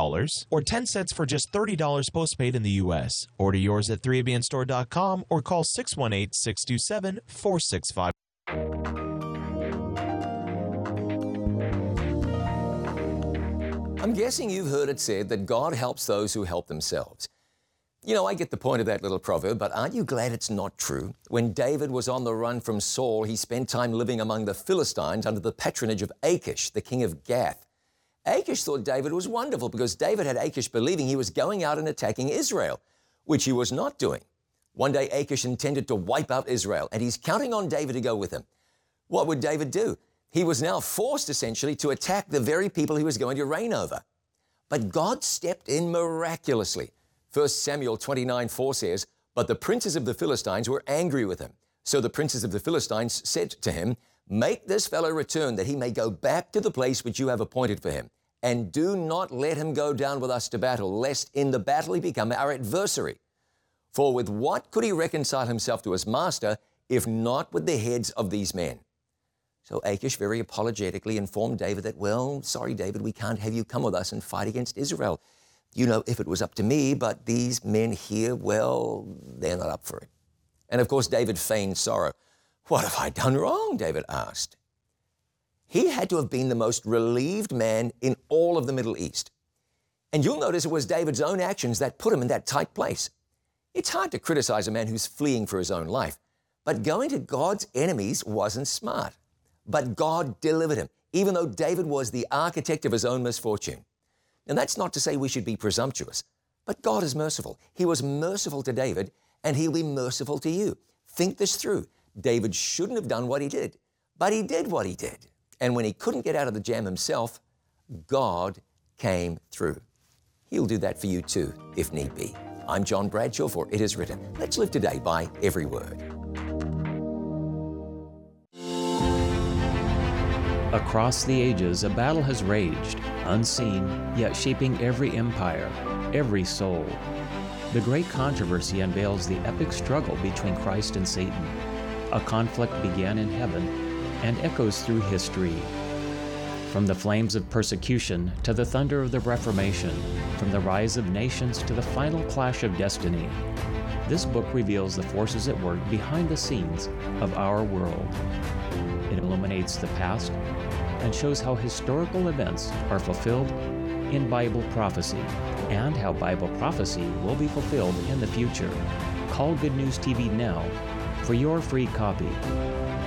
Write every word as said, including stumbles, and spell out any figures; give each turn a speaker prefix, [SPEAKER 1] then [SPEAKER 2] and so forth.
[SPEAKER 1] dollars, or ten sets for just thirty dollars postpaid in the U S. Order yours at three A B N store dot com or call six one eight, six two seven, four six five.
[SPEAKER 2] I'm guessing you've heard it said that God helps those who help themselves. You know, I get the point of that little proverb, but aren't you glad it's not true? When David was on the run from Saul, he spent time living among the Philistines under the patronage of Achish, the king of Gath. Achish thought David was wonderful because David had Achish believing he was going out and attacking Israel, which he was not doing. One day Achish intended to wipe out Israel, and he's counting on David to go with him. What would David do? He was now forced, essentially, to attack the very people he was going to reign over. But God stepped in miraculously. First Samuel twenty-nine four says, "But the princes of the Philistines were angry with him. So the princes of the Philistines said to him, 'Make this fellow return, that he may go back to the place which you have appointed for him. And do not let him go down with us to battle, lest in the battle he become our adversary. For with what could he reconcile himself to his master, if not with the heads of these men?'" So Achish very apologetically informed David that, "Well, sorry, David, we can't have you come with us and fight against Israel. You know, if it was up to me, but these men here, well, they're not up for it." And of course, David feigned sorrow. "What have I done wrong?" David asked. He had to have been the most relieved man in all of the Middle East. And you'll notice it was David's own actions that put him in that tight place. It's hard to criticize a man who's fleeing for his own life, but going to God's enemies wasn't smart. But God delivered him, even though David was the architect of his own misfortune. And that's not to say we should be presumptuous, but God is merciful. He was merciful to David, and he'll be merciful to you. Think this through. David shouldn't have done what he did, but he did what he did. And when he couldn't get out of the jam himself, God came through. He'll do that for you too, if need be. I'm John Bradshaw for It Is Written. Let's live today by every word.
[SPEAKER 3] Across the ages, a battle has raged, unseen, yet shaping every empire, every soul. The great controversy unveils the epic struggle between Christ and Satan. A conflict began in heaven and echoes through history. From the flames of persecution to the thunder of the Reformation, from the rise of nations to the final clash of destiny, this book reveals the forces at work behind the scenes of our world. It illuminates the past and shows how historical events are fulfilled in Bible prophecy and how Bible prophecy will be fulfilled in the future. Call Good News T V now for your free copy.